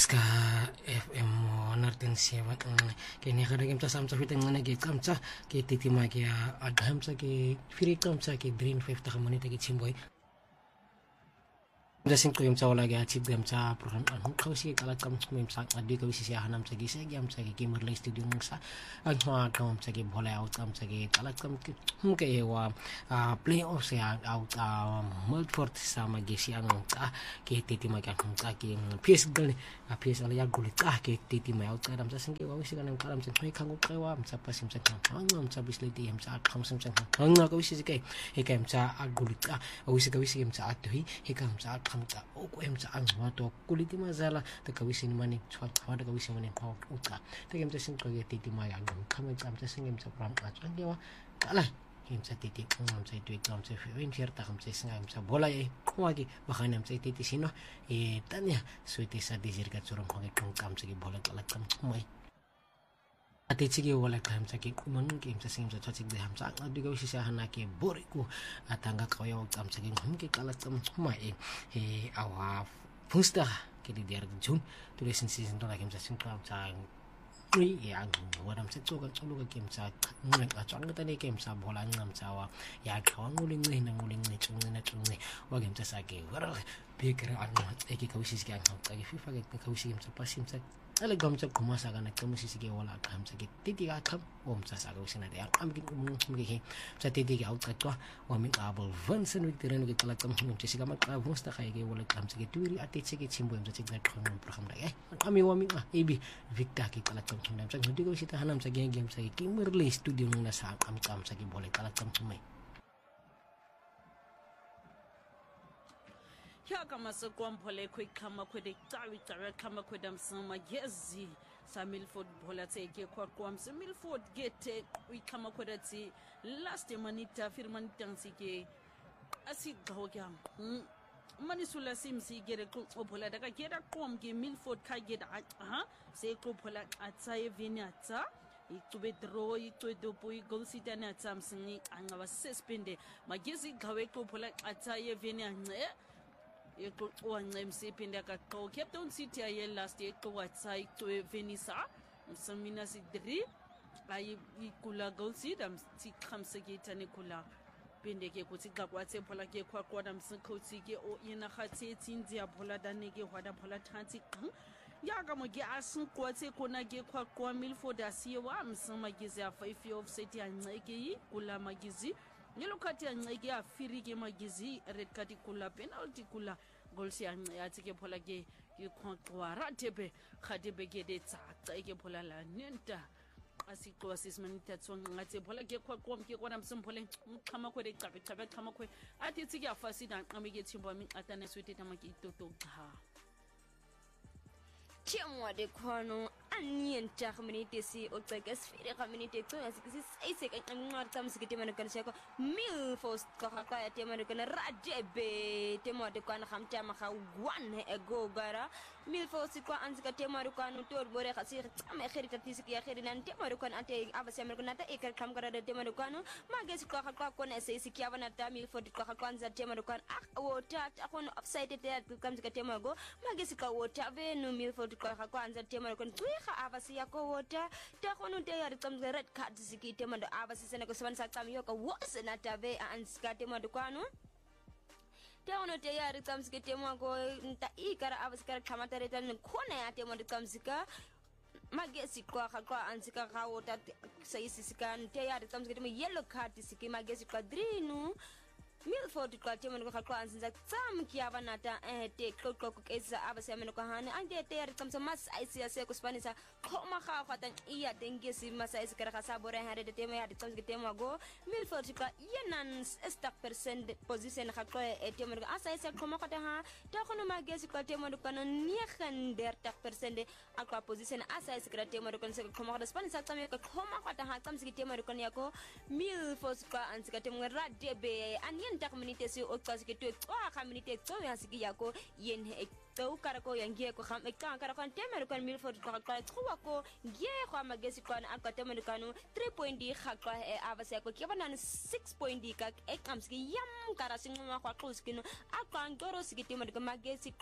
ska FM nartin siya kini kada game ta samsa fitang na gi kamsa ke titi ma ki adham sa ke free kamsa ke dream 5 ta kamani ta ki chimboy Dasin ko yung sa wala ga chip gam sa program ang kausi kala kam mem sa adi ko si hanam sa gisa gam sa ki merlay studio ng sa ang ma kam sa ki bola out kam sa ki kala kam ke wa playoff sa out Mulford sa magisi ang ki titi ma ka ki PS gal PS ala ya gulit ki titi ma out kadam sa singi wa si kanang kalam sa may kango kay wa sa pasim sa hangam sa bisliti sa kam sa hanga ko si kay hikam sa gulit awisi ka wisi sa atohi hikam sa kamta oku emsa angwa to kuliti mazala ta kawisi ni mani chwa ta kawisi mani pa uka ta gemta sin ko titi maya ngam kamay kamta sin gemsa pram atsan dewa kala gemsa titi ngam sa itu ikam sa fin fierta kam sa ngam sa bola kuagi bakanam sa titi sino tanya suiti sa dizir ka churong kong kam sa bola kala kam mai ati chigi wala kam sa ki kumun kim sa sim sa chachig de ham sa adu go si sa hanake boriku atanga kayo kam sa ngam ki kala kam mai awa pusta ki di der jun to listen season to la kim sa sim kam sa yang wadam sa chokan chulu ka kim sa ngeng a chang ta ne kim sa bola ngam sa wa ya khawang uling ni chung ni wa kim sa ke wara bigre an eki kawisi ki ang ka fifa ke kawisi kim sa pasim sa ala gam sa kumasa ka nagkamusi sige wala kam sa titi ka kam sa kawisi na de am kin mgi sa titi ka out ka wa min abol vansen victory no kala kam sa sige mak musta kay ke wala kam sa tuiri ati sige chimbo sa sige na kam program da kami wa min ebi victa ki kala kam sa ngudi ko sita hanam sa game sa Kimberley studio na sa kam sa boleh kala kam may ya kama se kwampole kwe kama kwe de tawi kama kwe dam sama yezi sa Milford bola te ke kwa kwamse Milford gete wi kama kwe dati last manita firmanita nsike asi gawgam mani sula simsi gere ko bola daga gera kwam ge Milford ka geda se ko bola atsaye vinata ikube draw ikube dopo igol sitana tsamsini anga wa suspende magezi gawe ko bola atsaye vinata eko MC pinda ka ko Captain City ay last year ko watsai to Venisa samina si dri ay ikula go si dam si khamse ke tane kula pinde ke ko ti ga kwatse phola ke kwa dam se ko ti ke o ina khatse tsinzi ya phola dane ke hwada phola thanti ya ga mo ke asin kwatse ko na ke kwa Milford asiwa msama gizi ya 5 offset ya ngeke kula magizi Yellow card ya ngeke afiri ke magizi red card kula penalty kula goal si ya tsike phola ke khwara tebe khadebe ke de tsa ke phola la nenta asiko asismanita tsong ngathi phola ke khwaqom ke kona msimphole mqhama khwe de qabe qhama khwe athi tsike afasi da qame ke thimbo mi qatana swete tama ke itoto cha Chemwa de khono anien ta community si o tseke sfere community tso ya sikisi se ka ngwar tam sikite man kan shako mil fos ka ka ya tema kan radebe tema de kan khamta ma kha one ego gara mil fos ko anzika tema ru kan to bore khasi tam khiri tatisiki ya khiri nan tema ru kan ante abasi amer kan ta ikar kham gara de tema ru kan ma gesi ko kha ko ne se siki avana ta mil fos ko kha anza tema ru kan wota ta kon offside te kam zika tema go ma gesi ka wota ve no mil fos ko kha anza tema ru kan abasi yako wota ta kono te yar kam red card siki tema do abasi sene ko saban sa kam yoko was na tabe anska tema do kwano ta ono te yar kam siki tema ko ta ikara abasi kar kamata retan kona ya tema do kam sika magesi kwa ansika ka wota sai sika te yar kam siki tema yellow card siki magesi kwa drinu Milford kwa tema ko khalqa anza tsam kiaba nata te ko kesa abase ameno ko hane ande te yar kam sa mas aisia se ko spanisa khoma kha khatan iya dengesi mas ais kara kha sabore hare de tema yar tsam tema go Milford ka yenan stack percent position khalqa tema ko asa asa khoma khata ha ta khono magesi ko tema ko non niekhan der tak percent akwa position asa ais kara tema ko se khoma khata spanisa tsam ko khoma khata ha tsam tema ko yako Milford ka anzika tema radebe tak community si o kasi ke tu community to ya sigi yako yen to karako yangie ko kham ka karako temer kan Milford ko ka tsuwa ko ge ko magesi ko an ka temer kanu 3 point di khakwa avase ko ke banan 6 point di ka kam sigi yam karasing ma ko klos kinu aka ngoro sigi temer ko magesi ko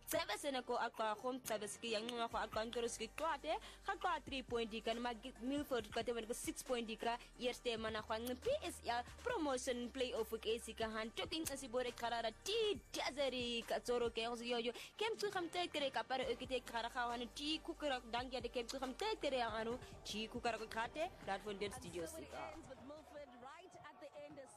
tsebesena ko aqwa khom tsebeski yang nga ko aqwa ngoroski kwate khaqwa 3 point kan mag Milford ka temen ko 6 point ka eerste mana khwa PS ya promotion playoff ke sika han talking asibore karara ti jazari ka tsoro ke yo kem tsu kham tere ka par ekite khara khawan ti kukara dangya de kem tsu kham tere anu ti kukara ko khate platform studio sika